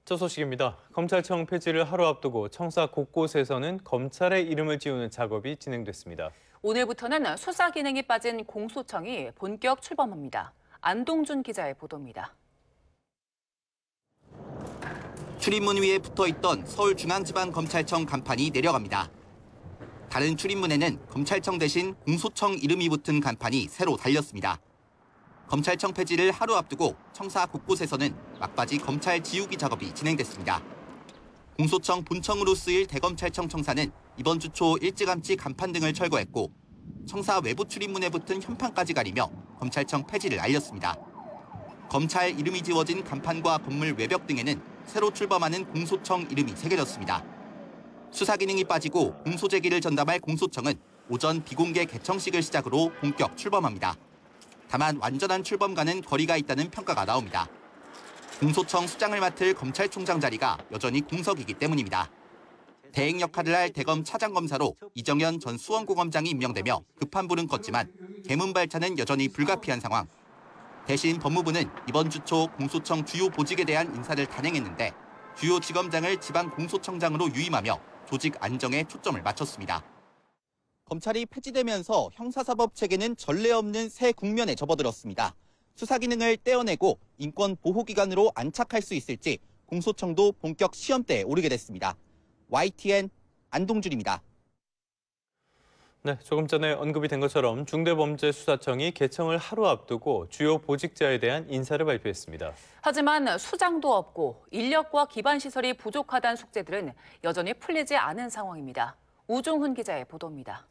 첫 소식입니다. 검찰청 폐지를 하루 앞두고 청사 곳곳에서는 검찰의 이름을 지우는 작업이 진행됐습니다. 오늘부터는 수사 기능이 빠진 공소청이 본격 출범합니다. 안동준 기자의 보도입니다. 출입문 위에 붙어있던 서울중앙지방검찰청 간판이 내려갑니다. 다른 출입문에는 검찰청 대신 공소청 이름이 붙은 간판이 새로 달렸습니다. 검찰청 폐지를 하루 앞두고 청사 곳곳에서는 막바지 검찰 지우기 작업이 진행됐습니다. 공소청 본청으로 쓰일 대검찰청 청사는 이번 주 초 일찌감치 간판 등을 철거했고 청사 외부 출입문에 붙은 현판까지 가리며 검찰청 폐지를 알렸습니다. 검찰 이름이 지워진 간판과 건물 외벽 등에는 새로 출범하는 공소청 이름이 새겨졌습니다. 수사 기능이 빠지고 공소 제기를 전담할 공소청은 오전 비공개 개청식을 시작으로 본격 출범합니다. 다만 완전한 출범과는 거리가 있다는 평가가 나옵니다. 공소청 수장을 맡을 검찰총장 자리가 여전히 공석이기 때문입니다. 대행 역할을 할 대검 차장검사로 이정현 전 수원고검장이 임명되며 급한 불은 껐지만 개문 발차는 여전히 불가피한 상황. 대신 법무부는 이번 주 초 공소청 주요 보직에 대한 인사를 단행했는데 주요 지검장을 지방공소청장으로 유임하며 조직 안정에 초점을 맞췄습니다. 검찰이 폐지되면서 형사사법 체계는 전례 없는 새 국면에 접어들었습니다. 수사 기능을 떼어내고 인권 보호기관으로 안착할 수 있을지 공소청도 본격 시험대에 오르게 됐습니다. YTN 안동준입니다. 네, 조금 전에 언급이 된 것처럼 중대범죄수사청이 개청을 하루 앞두고 주요 보직자에 대한 인사를 발표했습니다. 하지만 수장도 없고 인력과 기반 시설이 부족하다는 숙제들은 여전히 풀리지 않은 상황입니다. 우종훈 기자의 보도입니다.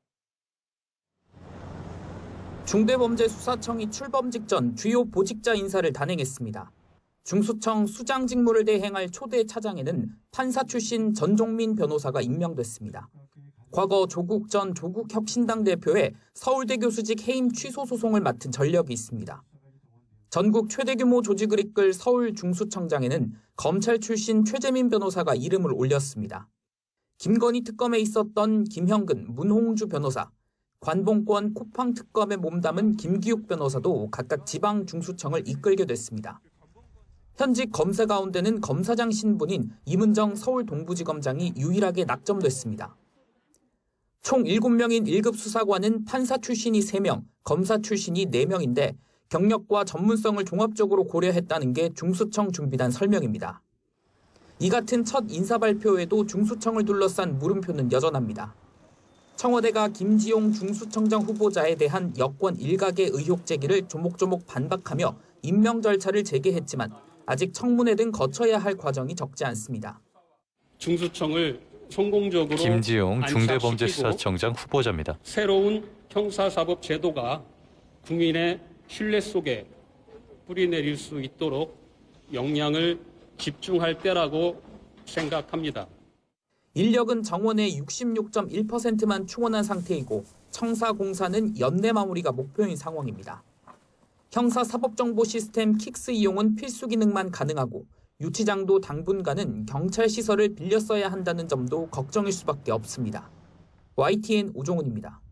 중대범죄수사청이 출범 직전 주요 보직자 인사를 단행했습니다. 중수청 수장 직무를 대행할 초대 차장에는 판사 출신 전종민 변호사가 임명됐습니다. 과거 조국 전 조국혁신당 대표의 서울대 교수직 해임 취소 소송을 맡은 전력이 있습니다. 전국 최대 규모 조직을 이끌 서울 중수청장에는 검찰 출신 최재민 변호사가 이름을 올렸습니다. 김건희 특검에 있었던 김형근, 문홍주 변호사, 관봉권 쿠팡 특검에 몸담은 김기욱 변호사도 각각 지방 중수청을 이끌게 됐습니다. 현직 검사 가운데는 검사장 신분인 이문정 서울 동부지검장이 유일하게 낙점됐습니다. 총 7명인 1급 수사관은 판사 출신이 3명, 검사 출신이 4명인데 경력과 전문성을 종합적으로 고려했다는 게 중수청 준비단 설명입니다. 이 같은 첫 인사 발표에도 중수청을 둘러싼 물음표는 여전합니다. 청와대가 김지용 중수청장 후보자에 대한 여권 일각의 의혹 제기를 조목조목 반박하며 임명 절차를 재개했지만 아직 청문회 등 거쳐야 할 과정이 적지 않습니다. 중수청을 성공적으로 김지용 중대범죄수사청장 후보자입니다. 새로운 형사사법 제도가 국민의 신뢰 속에 뿌리내릴 수 있도록 역량을 집중할 때라고 생각합니다. 인력은 정원의 66.1%만 충원한 상태이고 청사 공사는 연내 마무리가 목표인 상황입니다. 형사사법정보 시스템 킥스 이용은 필수 기능만 가능하고 유치장도 당분간은 경찰 시설을 빌려 써야 한다는 점도 걱정일 수밖에 없습니다. YTN 우종훈입니다.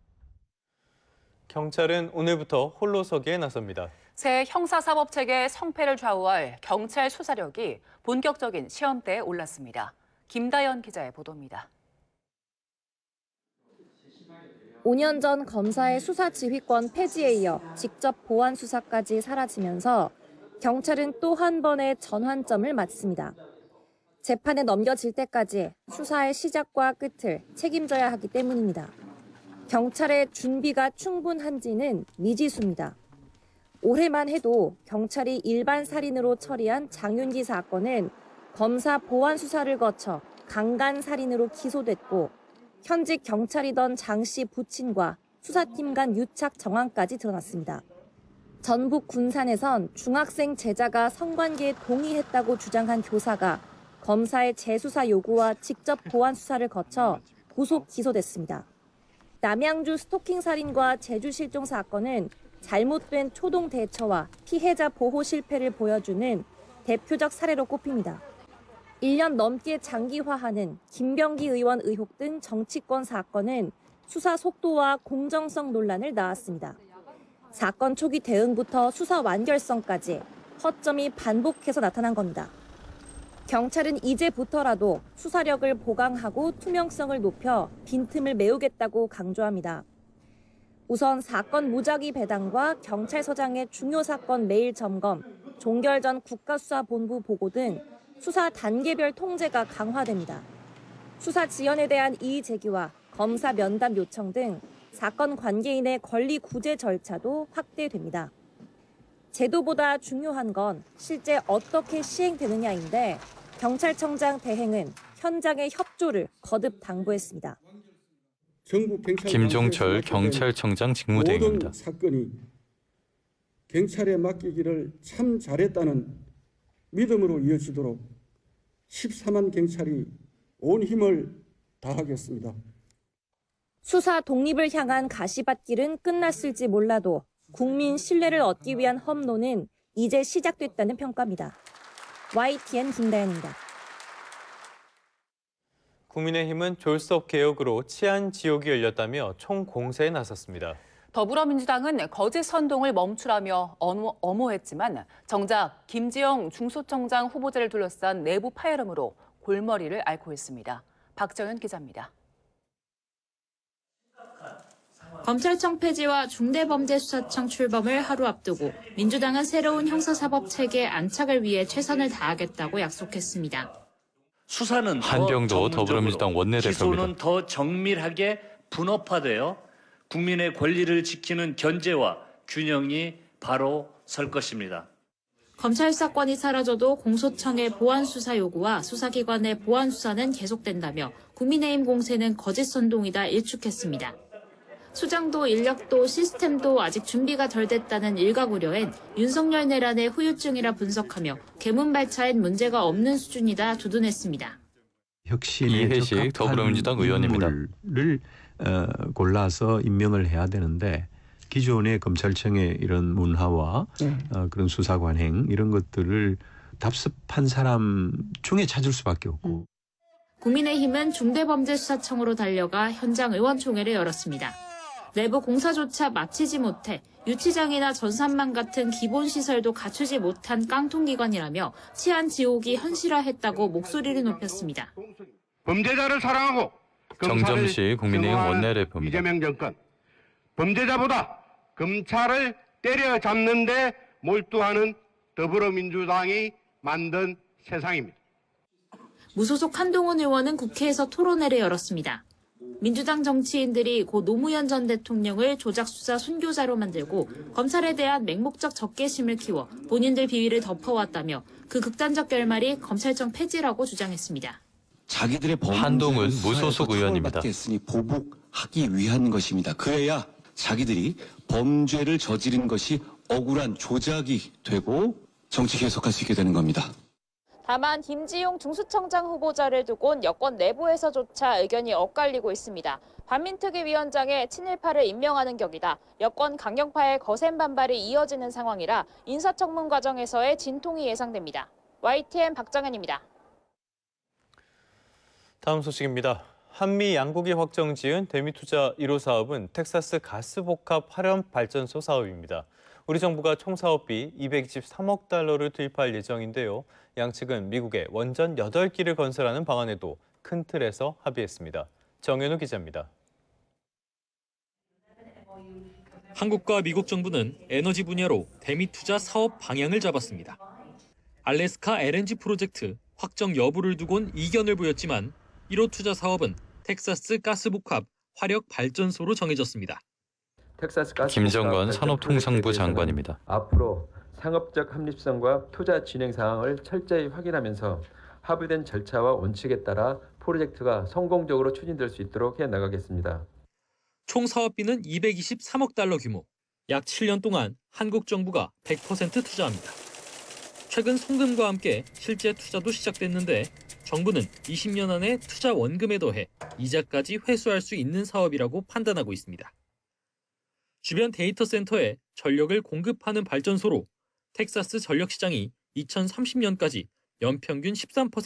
경찰은 오늘부터 홀로서기에 나섭니다. 새 형사사법체계의 성패를 좌우할 경찰 수사력이 본격적인 시험대에 올랐습니다. 김다연 기자의 보도입니다. 5년 전 검사의 수사 지휘권 폐지에 이어 직접 보안 수사까지 사라지면서 경찰은 또 한 번의 전환점을 맞습니다. 재판에 넘겨질 때까지 수사의 시작과 끝을 책임져야 하기 때문입니다. 경찰의 준비가 충분한지는 미지수입니다. 올해만 해도 경찰이 일반 살인으로 처리한 장윤기 사건은 검사 보안 수사를 거쳐 강간 살인으로 기소됐고 현직 경찰이던 장 씨 부친과 수사팀 간 유착 정황까지 드러났습니다. 전북 군산에선 중학생 제자가 성관계에 동의했다고 주장한 교사가 검사의 재수사 요구와 직접 보안 수사를 거쳐 구속 기소됐습니다. 남양주 스토킹 살인과 제주 실종 사건은 잘못된 초동 대처와 피해자 보호 실패를 보여주는 대표적 사례로 꼽힙니다. 1년 넘게 장기화하는 김병기 의원 의혹 등 정치권 사건은 수사 속도와 공정성 논란을 낳았습니다. 사건 초기 대응부터 수사 완결성까지 허점이 반복해서 나타난 겁니다. 경찰은 이제부터라도 수사력을 보강하고 투명성을 높여 빈틈을 메우겠다고 강조합니다. 우선 사건 무작위 배당과 경찰서장의 중요 사건 매일 점검, 종결 전 국가수사본부 보고 등 수사 단계별 통제가 강화됩니다. 수사 지연에 대한 이의 제기와 검사 면담 요청 등 사건 관계인의 권리 구제 절차도 확대됩니다. 제도보다 중요한 건 실제 어떻게 시행되느냐인데 경찰청장 대행은 현장의 협조를 거듭 당부했습니다. 김종철 경찰청장 직무대행입니다. 모든 사건이 경찰에 맡기기를 참 잘했다는 믿음으로 이어지도록 14만 경찰이 온 힘을 다하겠습니다. 수사 독립을 향한 가시밭길은 끝났을지 몰라도 국민 신뢰를 얻기 위한 험로는 이제 시작됐다는 평가입니다. YTN 김다현입니다. 국민의힘은 졸속 개혁으로 치안 지옥이 열렸다며 총공세에 나섰습니다. 더불어민주당은 거짓 선동을 멈추라며 엄호했지만 정작 김지영 중소청장 후보자를 둘러싼 내부 파열음으로 골머리를 앓고 있습니다. 박정현 기자입니다. 검찰청 폐지와 중대범죄수사청 출범을 하루 앞두고 민주당은 새로운 형사사법체계 안착을 위해 최선을 다하겠다고 약속했습니다. 수사는 한병도 더불어민주당 원내대표입니다. 기소는 더 정밀하게 분업화되어 국민의 권리를 지키는 견제와 균형이 바로 설 것입니다. 검찰 수사권이 사라져도 공소청의 보완수사 요구와 수사기관의 보완수사는 계속된다며 국민의힘 공세는 거짓 선동이다 일축했습니다. 수장도 인력도 시스템도 아직 준비가 덜 됐다는 일각 우려엔 윤석열 내란의 후유증이라 분석하며 개문발차엔 문제가 없는 수준이다 두둔했습니다. 이해식 더불어민주당 의원입니다. 를 골라서 임명을 해야 되는데 기존의 검찰청의 이런 문화와 그런 수사 관행 이런 것들을 답습한 사람 중에 찾을 수밖에 없고. 국민의힘은 중대범죄수사청으로 달려가 현장 의원총회를 열었습니다. 내부 공사조차 마치지 못해 유치장이나 전산망 같은 기본시설도 갖추지 못한 깡통기관이라며 치안 지옥이 현실화했다고 목소리를 높였습니다. 범죄자를 사랑하고 정점식 국민의힘 원내대표입니다. 이재명 정권 범죄자보다 검찰을 때려잡는 데 몰두하는 더불어민주당이 만든 세상입니다. 무소속 한동훈 의원은 국회에서 토론회를 열었습니다. 민주당 정치인들이 고 노무현 전 대통령을 조작수사 순교자로 만들고 검찰에 대한 맹목적 적개심을 키워 본인들 비위를 덮어왔다며 그 극단적 결말이 검찰청 폐지라고 주장했습니다. 자기들의 한동훈 무소속 의원입니다. 했으니 보복하기 위한 것입니다. 그래야 자기들이 범죄를 저지른 것이 억울한 조작이 되고 정치 계속할 수 있게 되는 겁니다. 다만 김지용 중수청장 후보자를 두곤 여권 내부에서조차 의견이 엇갈리고 있습니다. 반민특위위원장의 친일파를 임명하는 격이다. 여권 강경파의 거센 반발이 이어지는 상황이라 인사청문 과정에서의 진통이 예상됩니다. YTN 박정현입니다. 다음 소식입니다. 한미 양국이 확정 지은 대미투자 1호 사업은 텍사스 가스복합 화력 발전소 사업입니다. 우리 정부가 총 사업비 223억 달러를 투입할 예정인데요. 양측은 미국에 원전 8기를 건설하는 방안에도 큰 틀에서 합의했습니다. 정현우 기자입니다. 한국과 미국 정부는 에너지 분야로 대미투자 사업 방향을 잡았습니다. 알래스카 LNG 프로젝트 확정 여부를 두곤 이견을 보였지만 1호 투자 사업은 텍사스 가스복합 화력 발전소로 정해졌습니다. 김정건 산업통상부 장관입니다. 앞으로 상업적 합리성과 투자 진행 상황을 철저히 확인하면서 합의된 절차와 원칙에 따라 프로젝트가 성공적으로 추진될 수 있도록 해나가겠습니다. 총 사업비는 223억 달러 규모, 약 7년 동안 한국 정부가 100% 투자합니다. 최근 송금과 함께 실제 투자도 시작됐는데 정부는 20년 안에 투자 원금에 더해 이자까지 회수할 수 있는 사업이라고 판단하고 있습니다. 주변 데이터 센터에 전력을 공급하는 발전소로 텍사스 전력 시장이 2030년까지 연평균 13%